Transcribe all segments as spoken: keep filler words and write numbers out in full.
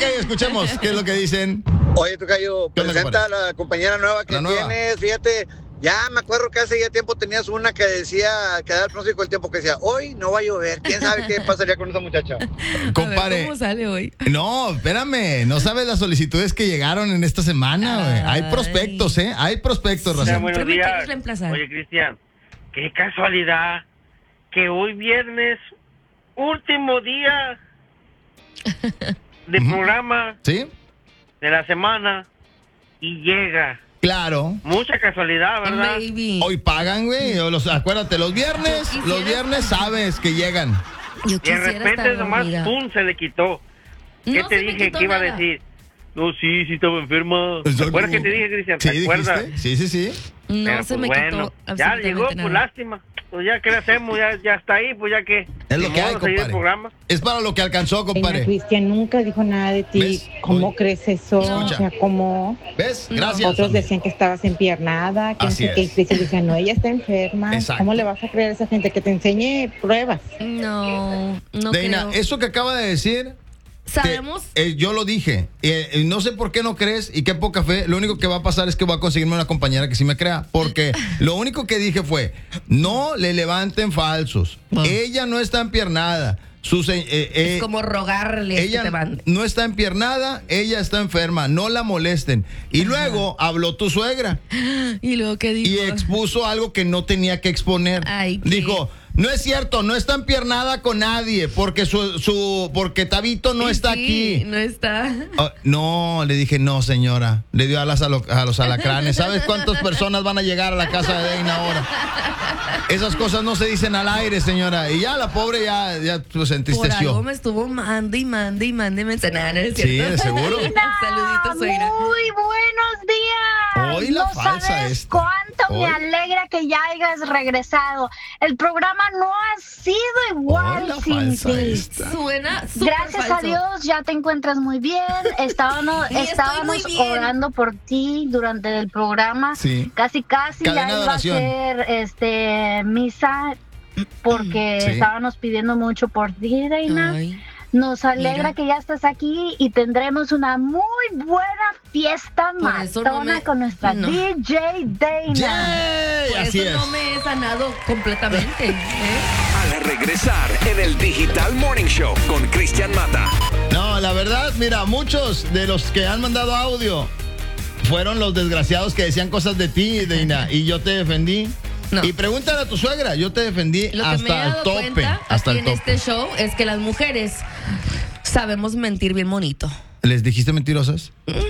escuchemos qué es lo que dicen. Oye, Tocayo, presenta a la compañera nueva que La nueva. tienes, fíjate. Ya me acuerdo que hace ya tiempo tenías una que decía, que daba el pronóstico del tiempo que decía, hoy no va a llover. ¿Quién sabe qué pasaría con esa muchacha? Compadre. ¿Cómo sale hoy? No, espérame, no sabes las solicitudes que llegaron en esta semana, güey. Hay prospectos, ¿eh? Hay prospectos, Hola, razón. buenos días. Oye, Cristian, qué casualidad que hoy viernes, último día de Ujú. programa ¿Sí? de la semana y llega. Claro. Mucha casualidad, ¿verdad? Baby. Hoy pagan, güey. o los- Acuérdate, los viernes, Yo quisiera los viernes estar- sabes que llegan. Yo Y de quisiera repente estar nomás, dormida. pum, se le quitó. ¿Qué No te se me dije quitó que iba nada. a decir? No, sí, sí estaba enferma. ¿Te Exacto. acuerdas que te dije, Cristian? ¿Te ¿Sí acuerdas? dijiste? Sí, sí, sí. No Pero, se pues, me bueno, quitó ya absolutamente llegó, pues nada. lástima. Pues ya, ¿qué le hacemos? Ya, ya está ahí, pues ya que... Es lo ni que hay, modo, seguir el compadre. programa. Es para lo que alcanzó, compadre. Cristian nunca dijo nada de ti. ¿Ves? ¿Cómo Oye. crees eso? Escucha. O sea, ¿cómo? ¿Ves? No. Gracias. Otros amigo. decían que estabas empiernada, que no Así sé qué. es. Cristian decía, no, ella está enferma. Exacto. ¿Cómo le vas a creer a esa gente que te enseñe pruebas? No, no Deina, creo. eso que acaba de decir, te- Sabemos. eh, yo lo dije. Eh, eh, no sé por qué no crees y qué poca fe. Lo único que va a pasar es que voy a conseguirme una compañera que sí me crea. Porque lo único que dije fue, no le levanten falsos. Ah. Ella no está empiernada. Su se- eh, eh, Es como rogarle que ella te mande. no está empiernada, ella está enferma, no la molesten. Y luego habló tu suegra Y luego, ¿qué dijo? y expuso algo que no tenía que exponer. Ay, ¿qué? Dijo, no es cierto, no está empiernada con nadie, porque su, su porque Tabito no Sí, está sí, aquí. No está. Ah, no, le dije, no, señora. Le dio alas a, lo- a los alacranes. ¿Sabes cuántas personas van a llegar a la casa de Deina ahora? Esas cosas no se dicen al aire, señora. Y ya la pobre ya, ya pues, se Por algo entristeció. me estuvo mande y mande y mande mensajes, ¿no es Sí, cierto? de seguro. Saluditos, suegra. Muy buenos días. Hoy la no falsa sabes esta. cuánto Hoy. me alegra que ya hayas regresado. El programa no ha sido igual Hoy la sin falsa ti. esta. Suena súper Gracias falso. a Dios ya te encuentras muy bien. Estábamos, Sí, estoy estábamos muy bien. orando por ti durante el programa. Sí. Casi casi Cadena ya de iba a oración. ser este misa porque Sí. estábamos pidiendo mucho por ti, Deina. Ay, Nos alegra Mira. que ya estás aquí y tendremos una muy buena fiesta Por eso no matona me- con nuestra no. D J Dana. ¡Yay! por Así eso es. no me he sanado completamente. ¿eh? Al regresar en el Digital Morning Show con Cristian Mata. No, la verdad, mira, muchos de los que han mandado audio fueron los desgraciados que decían cosas de ti, Deina, y yo te defendí. No. Y pregúntale a tu suegra, yo te defendí Lo que me he hasta el dado tope, cuenta hasta aquí el en tope. este show es que las mujeres sabemos mentir bien bonito. ¿Les dijiste mentirosas?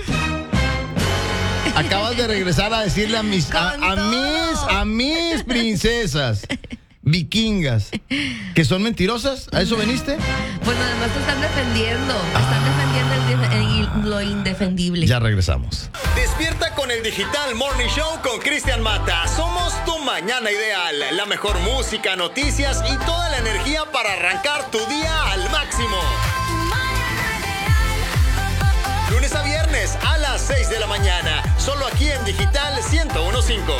Acabas de regresar a decirle a mis a, Con a todo. mis a mis princesas vikingas que son mentirosas. ¿A eso veniste? Pues nada más te están defendiendo. Están defendiendo el def- el- lo indefendible. Ya regresamos. Despierta con el Digital Morning Show con Cristian Mata. Somos tu mañana ideal. La mejor música, noticias y toda la energía para arrancar tu día al máximo. Lunes a viernes a las seis de la mañana. Solo aquí en Digital ciento uno punto cinco.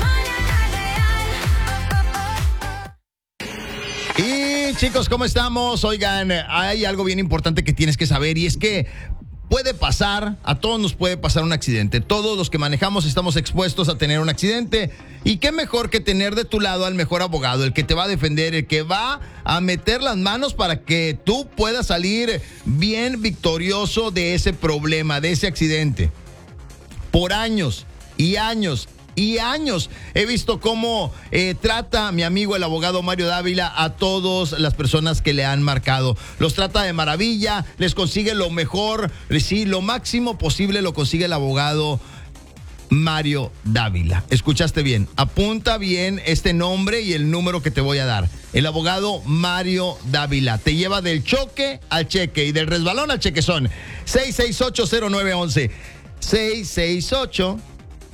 Y chicos, ¿cómo estamos? Oigan, hay algo bien importante que tienes que saber y es que puede pasar, a todos nos puede pasar un accidente. Todos los que manejamos estamos expuestos a tener un accidente. Y qué mejor que tener de tu lado al mejor abogado, el que te va a defender, el que va a meter las manos para que tú puedas salir bien victorioso de ese problema, de ese accidente. Por años y años y años he visto cómo eh, trata mi amigo el abogado Mario Dávila a todas las personas que le han marcado. Los trata de maravilla, les consigue lo mejor, sí, lo máximo posible lo consigue el abogado Mario Dávila. Escuchaste bien, apunta bien este nombre y el número que te voy a dar. El abogado Mario Dávila te lleva del choque al cheque y del resbalón al chequezón. seis seis ocho cero nueve uno uno. seis seis ocho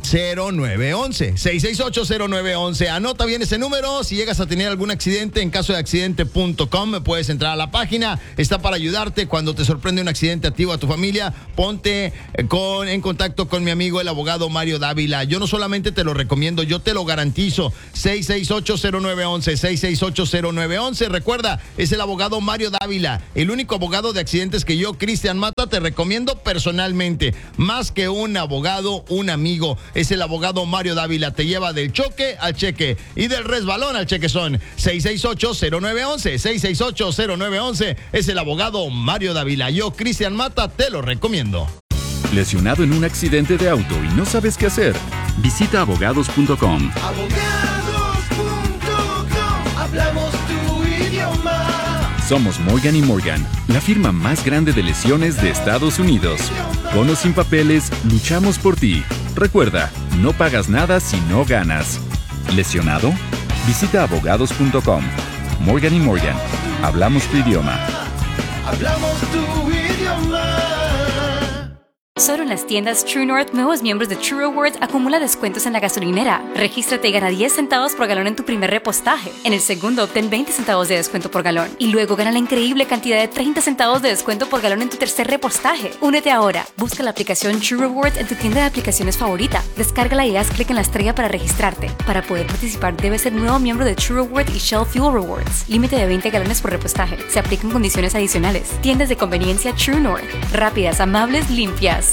cero nueve once, seis seis ocho, cero nueve once. Anota bien ese número. Si llegas a tener algún accidente, en caso de accidente punto com, puedes entrar a la página. Está para ayudarte cuando te sorprende un accidente a ti o a tu familia. Ponte con, en contacto con mi amigo el abogado Mario Dávila. Yo no solamente te lo recomiendo, yo te lo garantizo. seis seis ocho, cero nueve once, seis seis ocho, cero nueve once. Recuerda, es el abogado Mario Dávila, el único abogado de accidentes que yo, Cristian Mata, te recomiendo personalmente. Más que un abogado, un amigo. Es el abogado Mario Dávila. Te lleva del choque al cheque y del resbalón al chequezón. seis seis ocho, cero nueve once, seis seis ocho, cero nueve once. Es el abogado Mario Dávila. Yo, Cristian Mata, te lo recomiendo. ¿Lesionado en un accidente de auto y no sabes qué hacer? Visita abogados punto com. abogados punto com. Hablamos tu idioma. Somos Morgan y Morgan, la firma más grande de lesiones de Estados Unidos. Con o sin papeles, luchamos por ti. Recuerda, no pagas nada si no ganas. ¿Lesionado? Visita abogados punto com. Morgan y Morgan, hablamos tu idioma. Hablamos tu idioma. Solo en las tiendas True North, nuevos miembros de True Rewards acumula descuentos en la gasolinera. Regístrate y gana diez centavos por galón en tu primer repostaje. En el segundo, obtén veinte centavos de descuento por galón. Y luego gana la increíble cantidad de treinta centavos de descuento por galón en tu tercer repostaje. Únete ahora. Busca la aplicación True Rewards en tu tienda de aplicaciones favorita. Descárgala y haz clic en la estrella para registrarte. Para poder participar, debes ser nuevo miembro de True Rewards y Shell Fuel Rewards. Límite de veinte galones por repostaje. Se aplican condiciones adicionales. Tiendas de conveniencia True North. Rápidas, amables, limpias.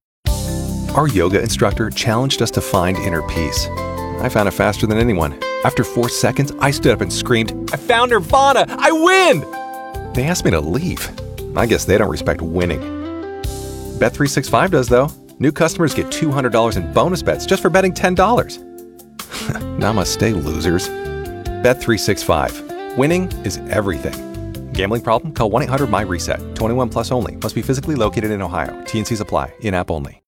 Our yoga instructor challenged us to find inner peace. I found it faster than anyone. After four seconds, I stood up and screamed, "I found Nirvana! I win!" They asked me to leave. I guess they don't respect winning. Bet three sixty-five does, though. New customers get two hundred dollars in bonus bets just for betting ten dollars. Namaste, losers. Bet three sixty-five. Winning is everything. Gambling problem? Call one eight hundred M Y RESET. twenty-one plus only. Must be physically located in Ohio. T and C's apply. In-app only.